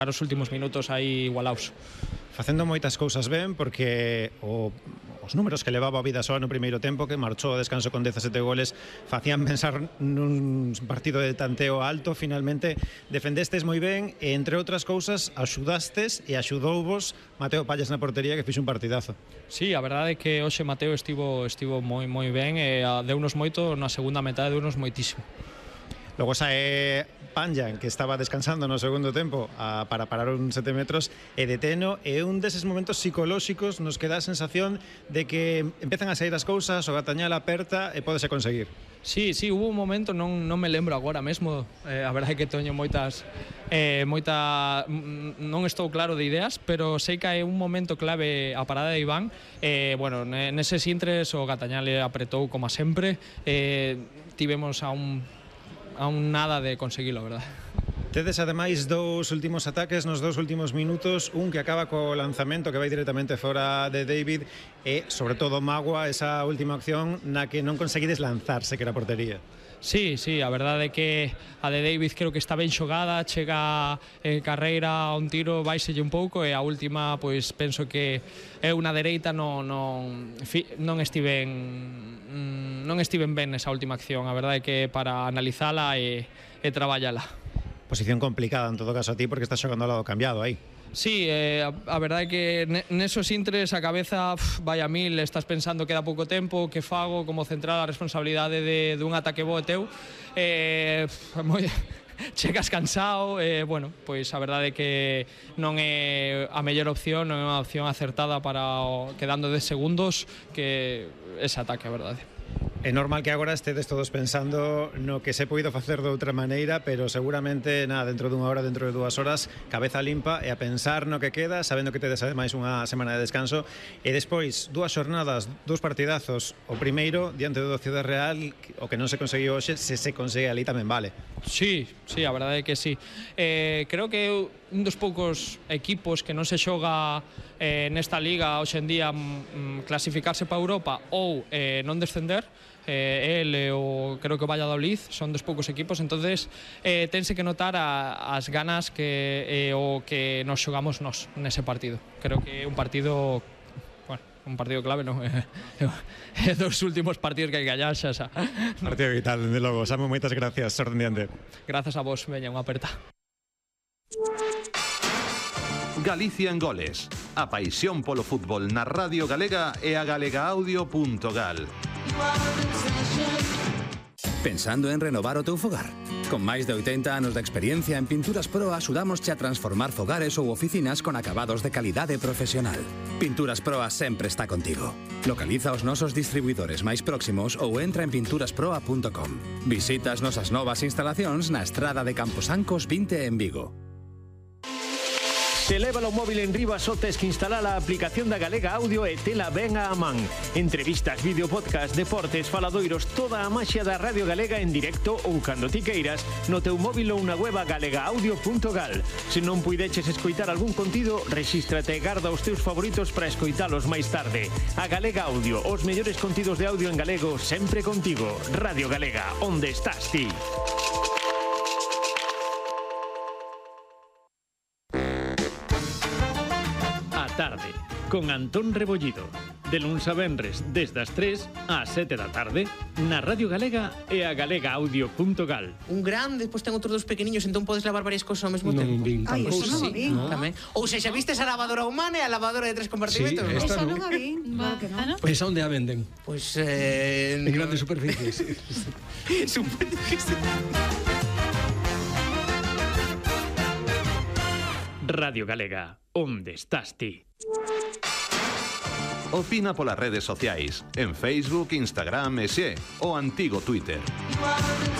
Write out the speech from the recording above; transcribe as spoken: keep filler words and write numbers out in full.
os últimos minutos aí igualaos. Facendo moitas cousas ben, porque o, os números que levaba a Vidasoa no primeiro tempo, que marchou a descanso con dezasete goles, facían pensar nun partido de tanteo alto. Finalmente defendestes moi ben e, entre outras cousas, axudastes e axudouvos Mateo Pallas na portería, que fixo un partidazo. Sí, a verdade é que hoxe Mateo estivo estivo moi moi ben e deunos moito na segunda metade, deunos moitísimo. Logo sae Panjan, que estaba descansando no segundo tempo a, para parar un sete metros e deteno, e un deses momentos psicolóxicos nos que dá a sensación de que empezan a sair as cousas, o Gatañal aperta e pódese conseguir. Sí, sí, hubo un momento, non, non me lembro agora mesmo, eh, a verdade é que teño moitas eh, moita non estou claro de ideas, pero sei que hai un momento clave a parada de Iván, e, eh, bueno, neses intres o Gatañal apretou como sempre, eh, tivemos a un a un nada de conseguilo, verdad. Tedes ademais dous últimos ataques nos dous últimos minutos, un que acaba co lanzamento que vai directamente fora de David e, sobre todo, Magua, esa última acción na que non conseguides lanzarse, que era a portería. Sí, sí, a verdade é que a de David creo que está ben xogada, chega eh, carreira a un tiro, vaiselle un pouco, e a última, pois, penso que é unha dereita, non, non, non estiven non estiven ben nesa última acción, a verdade é que para analizala e, e traballala. Posición complicada en todo caso a ti, porque estás xogando ao lado cambiado aí. Sí, eh, a, a verdade é que nesos intres a cabeza pf, vai a mil, estás pensando que dá pouco tempo, que fago, como centrar a responsabilidade de, de un ataque bo teu, eh, moi, chegas cansado, eh, bueno, pois a verdade é que non é a mellor opción, non é unha opción acertada para o, quedando dez segundos que ese ataque, a verdade. É normal que agora estedes todos pensando no que se poido facer de outra maneira, pero seguramente, nada, dentro dunha hora, dentro de dúas horas, cabeza limpa e a pensar no que queda, sabendo que tedes ademais unha semana de descanso, e despois dúas xornadas, dous partidazos. O primeiro, diante do Ciudad Real, o que non se conseguiu hoxe, se se consegue ali tamén vale. Sí, sí, a verdade é que sí. Eh, creo que un dos poucos equipos que non se xoga eh, nesta liga hoxe en día mm, clasificarse para Europa ou eh, non descender, eh, el o creo que o Valladolid son dos poucos equipos, entonces eh, tense que notar a, as ganas que eh, o que nos xogamos nós nese partido. Creo que é un partido, bueno, un partido clave, non? É dos últimos partidos que hai que gañar xa, xa. Partido vital, de logo. Samu, moitas gracias, orden diante. Grazas a vos, veña, unha aperta. Galicia en goles. A paixón polo fútbol na Radio Galega e a galegaaudio punto gal. Pensando en renovar o teu fogar? Con máis de oitenta anos de experiencia en Pinturas Pro, axudamosche a transformar fogares ou oficinas con acabados de calidade profesional. Pinturas Proa sempre está contigo. Localiza os nosos distribuidores máis próximos ou entra en pinturas proa punto com. Visita as nosas novas instalacións na estrada de Camposancos vinte en Vigo. Se leva o móvil en riba, só tes que instalar a aplicación da Galega Audio e tela ben a man. Entrevistas, vídeo, podcast, deportes, faladoiros, toda a maxia da Radio Galega en directo ou cando ti queiras no teu móvil ou na web galegaaudio punto gal. Se non puideches escoitar algún contido, rexístrate e garda os teus favoritos para escoitalos máis tarde. A Galega Audio, os mellores contidos de audio en galego sempre contigo. Radio Galega, onde estás ti? Tarde, con Antón Rebollido, de luns a venres desde as tres ás sete da tarde na Radio Galega e a galegaaudio punto gal. Un grande, despois ten outros dos pequeniños, entón podes lavar varias cosas ao mesmo non tempo. Vin, Ai, eso non sí, o vin. ¿no? Tamén. Ou se xa vistes a lavadora humana e a lavadora de tres compartimentos. Sí, esta Esa non. non a vin. Claro que non. Pois pues, onde a venden? Pois pues, eh, en grandes superficies. Supoño que sí. Radio Galega, onde estás ti? Opina polas redes sociais, en Facebook, Instagram e xe, o antigo Twitter.